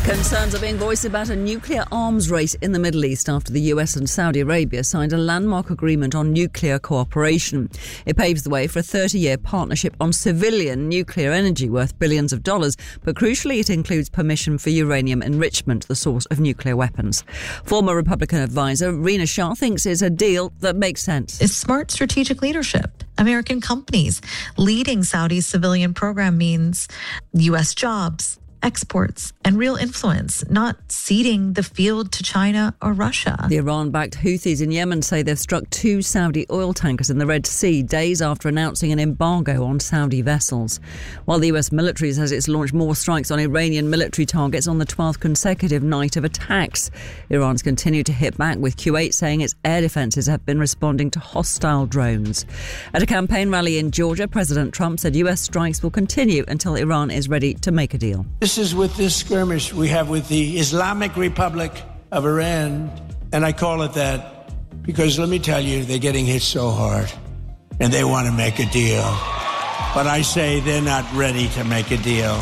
Concerns are being voiced about a nuclear arms race in the Middle East after the US and Saudi Arabia signed a landmark agreement on nuclear cooperation. It paves the way for a 30-year partnership on civilian nuclear energy worth billions of dollars, but crucially it includes permission for uranium enrichment, the source of nuclear weapons. Former Republican advisor Rina Shah thinks it's a deal that makes sense. It's smart strategic leadership. American companies leading Saudi's civilian program means U.S. jobs, exports, and real influence, not ceding the field to China or Russia. The Iran-backed Houthis in Yemen say they've struck 2 Saudi oil tankers in the Red Sea days after announcing an embargo on Saudi vessels. While the US military says it's launched more strikes on Iranian military targets on the 12th consecutive night of attacks. Iran's continued to hit back, with Kuwait saying its air defences have been responding to hostile drones. At a campaign rally in Georgia, President Trump said US strikes will continue until Iran is ready to make a deal. This is with this skirmish we have with the Islamic Republic of Iran, and I call it that because, let me tell you, they're getting hit so hard, and they want to make a deal. But I say they're not ready to make a deal,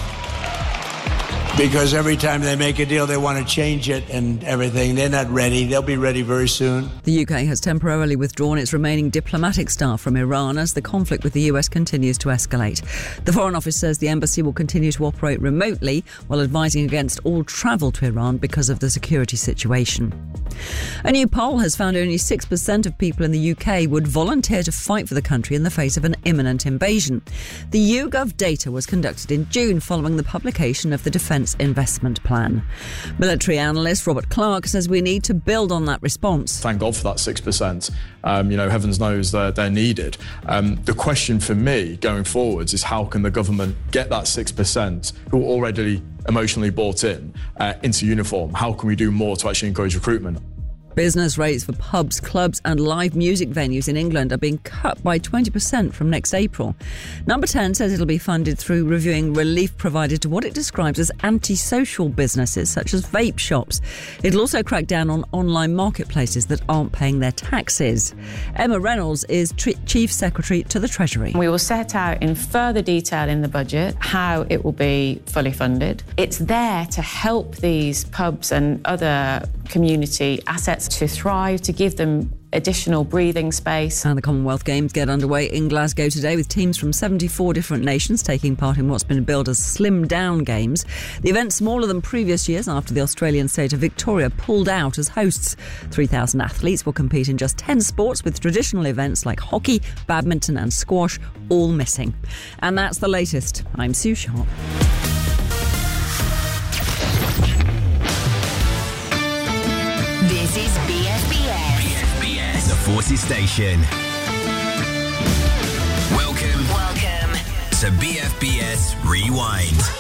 because every time they make a deal, they want to change it and everything. They're not ready. They'll be ready very soon. The UK has temporarily withdrawn its remaining diplomatic staff from Iran as the conflict with the US continues to escalate. The Foreign Office says the embassy will continue to operate remotely while advising against all travel to Iran because of the security situation. A new poll has found only 6% of people in the UK would volunteer to fight for the country in the face of an imminent invasion. The YouGov data was conducted in June following the publication of the Defence Investment Plan. Military analyst Robert Clark says we need to build on that response. Thank God for that 6%. Heavens knows they're needed. The question for me going forwards is how can the government get that 6% who are already emotionally bought in into uniform? How can we do more to actually encourage recruitment? Business rates for pubs, clubs and live music venues in England are being cut by 20% from next April. Number 10 says it'll be funded through reviewing relief provided to what it describes as antisocial businesses such as vape shops. It'll also crack down on online marketplaces that aren't paying their taxes. Emma Reynolds is Chief Secretary to the Treasury. We will set out in further detail in the budget how it will be fully funded. It's there to help these pubs and other community assets to thrive, to give them additional breathing space. And the Commonwealth Games get underway in Glasgow today with teams from 74 different nations taking part in what's been billed as slimmed down games. The event's smaller than previous years after the Australian state of Victoria pulled out as hosts. 3,000 athletes will compete in just 10 sports, with traditional events like hockey, badminton and squash all missing. And that's the latest. I'm Sue Sharp. This is BFBS, the Forces Station. Welcome to BFBS Rewind.